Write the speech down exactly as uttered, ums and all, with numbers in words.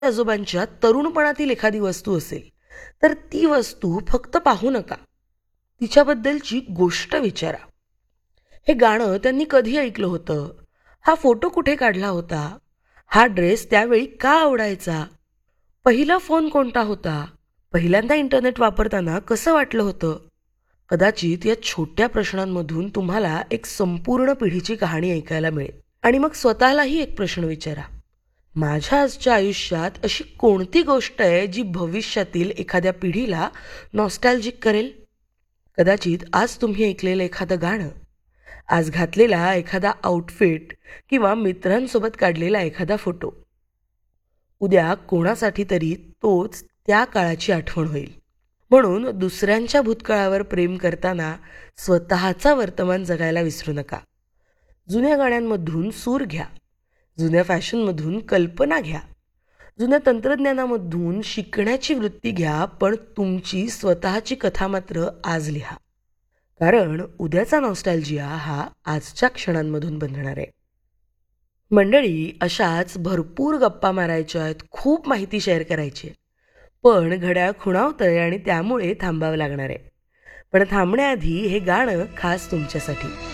आजोबांच्या तरुणपणातील एखादी वस्तू असेल तर ती वस्तू फक्त पाहू नका, तिच्याबद्दलची गोष्ट विचारा. हे गाणं त्यांनी कधी ऐकलं होतं? हा फोटो कुठे काढला होता? हा ड्रेस त्यावेळी का आवडायचा? पहिला फोन कोणता होता? पहिल्यांदा इंटरनेट वापरताना कसं वाटलं होतं? कदाचित या छोट्या प्रश्नांमधून तुम्हाला एक संपूर्ण पिढीची कहाणी ऐकायला मिळेल. आणि मग स्वतःलाही एक प्रश्न विचारा, माझ्या आजच्या आयुष्यात अशी कोणती गोष्ट आहे जी भविष्यातील एखाद्या पिढीला नॉस्टॅल्जिक करेल? कदाचित आज तुम्ही ऐकलेलं एखादं गाणं, आज घातलेला एखादा आउटफिट किंवा मित्रांसोबत काढलेला एखादा फोटो, उद्या कोणासाठी तरी तोच त्या काळाची आठवण होईल. म्हणून दुसऱ्यांच्या भूतकाळावर प्रेम करताना स्वतःचा वर्तमान जगायला विसरू नका. जुन्या गाण्यांमधून सूर घ्या, जुन्या फॅशनमधून कल्पना घ्या, जुन्या तंत्रज्ञानामधून शिकण्याची वृत्ती घ्या, पण तुमची स्वतःची कथा मात्र आज लिहा. कारण उद्याचा नॉस्टॅल्जिया हा आजच्या क्षणांमधून बनणार आहे. मंडळी, अशाच भरपूर गप्पा मारायच्या आहेत, खूप माहिती शेअर करायची आहे, पण घड्याळ खुणावतंय आणि त्यामुळे थांबावं लागणार आहे. पण थांबण्याआधी हे गाणं खास तुमच्यासाठी.